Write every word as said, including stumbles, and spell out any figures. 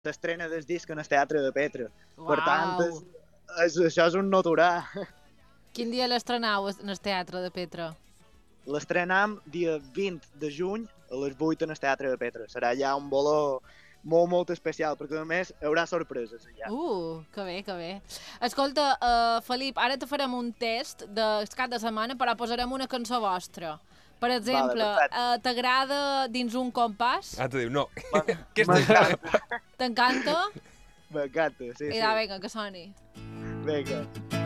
l'estrena del disc en el Teatre de Petra. Uau. Per tant, és, és, això és un natural. Quin dia l'estrenau en el Teatre de Petra? L'estrenam dia vint de juny a les vuit en el Teatre de Petra. Serà ja un voló molt, molt especial, perquè a més hi haurà sorpreses allà. Uh, que bé, que bé. Escolta, uh, Felip, ara te farem un test de cap de setmana, però posarem una cançó vostra. Per exemple, Vale, uh, t'agrada dins un compàs? Ah, te diu, no. Què M'encanta. T'encanta? M'encanta, sí, sí. I va, vinga, que soni. Vinga.